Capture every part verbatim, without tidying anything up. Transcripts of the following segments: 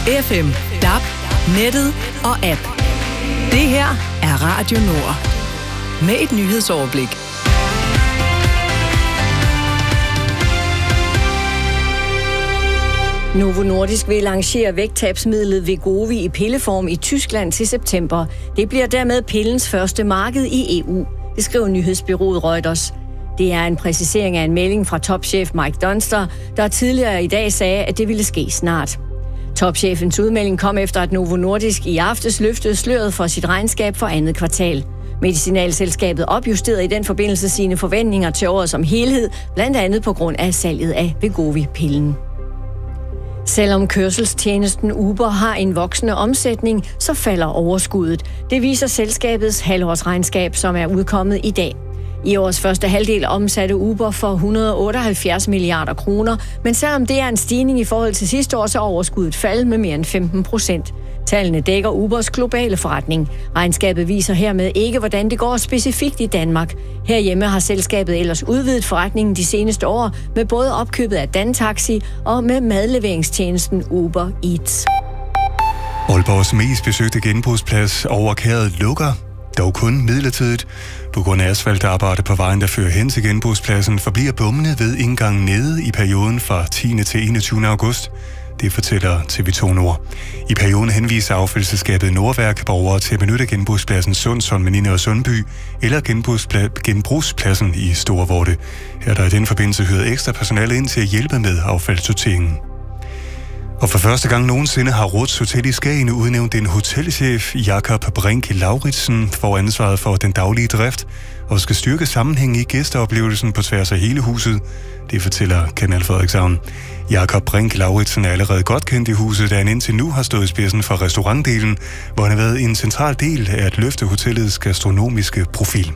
F M, D A B, nettet og app. Det her er Radio Nord. Med et nyhedsoverblik. Novo Nordisk vil lancere vægttabsmidlet Wegovy i pilleform i Tyskland til september. Det bliver dermed pillens første marked i E U. Det skriver nyhedsbureauet Reuters. Det er en præcisering af en melding fra topchef Mike Dunster, der tidligere i dag sagde, at det ville ske snart. Topchefens udmelding kom efter, at Novo Nordisk i aftes løftede sløret for sit regnskab for andet kvartal. Medicinalselskabet opjusterede i den forbindelse sine forventninger til året som helhed, blandt andet på grund af salget af Wegovy-pillen. Selvom kørselstjenesten Uber har en voksende omsætning, så falder overskuddet. Det viser selskabets halvårsregnskab, som er udkommet i dag. I årets første halvdel omsatte Uber for et hundrede og otteoghalvfjerds milliarder kroner, men selvom det er en stigning i forhold til sidste år, så er overskuddet faldet med mere end femten procent. Tallene dækker Ubers globale forretning. Regnskabet viser hermed ikke, hvordan det går specifikt i Danmark. Herhjemme har selskabet ellers udvidet forretningen de seneste år med både opkøbet af Dantaxi og med madleveringstjenesten Uber Eats. Aalborgs mest besøgte genbrugsplads Overkæret lukker, dog kun midlertidigt. På grund af asfaltarbejde på vejen, der fører hen til genbrugspladsen, forbliver bommene ved indgangen nede i perioden fra tiende til enogtyvende august. Det fortæller T V to Nord. I perioden henviser affaldsselskabet Nordværk borgere til at benytte genbrugspladsen Sundsholm, Meninde og Sundby eller genbrugspla- genbrugspladsen i Storvorte. Her der i den forbindelse hørt ekstra personale ind til at hjælpe med affaldssorteringen. Og for første gang nogensinde har Ruths Hotel i Skagen udnævnt en hotelchef, Jakob Brink Lauritsen, for ansvaret for den daglige drift og skal styrke sammenhængen i gæsteoplevelsen på tværs af hele huset. Det fortæller Kanal Frederikshavn. Jakob Brink Lauritsen er allerede godt kendt i huset, da han indtil nu har stået i spidsen for restaurantdelen, hvor han har været en central del af at løfte hotellets gastronomiske profil.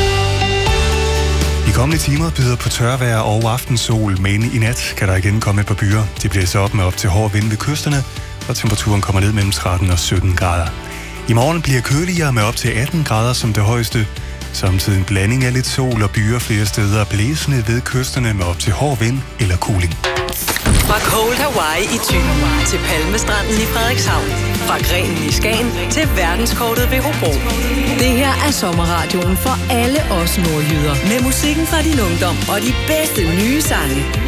De kommende timer byder på tørvejr og aftensol, men i nat kan der igen komme et par byer. Det blæser op med op til hård vind ved kysterne, og temperaturen kommer ned mellem tretten og sytten grader. I morgen bliver køligere med op til atten grader som det højeste. Samtidig en blanding af lidt sol og byer flere steder, blæsende ved kysterne med op til hård vind eller kuling. Fra Cold Hawaii i Thy til Palmestranden i Frederikshavn. Fra Grenen i Skagen til verdenskortet ved Hobro. Det her er sommerradioen for alle os nordjyder. Med musikken fra din ungdom og de bedste nye sange.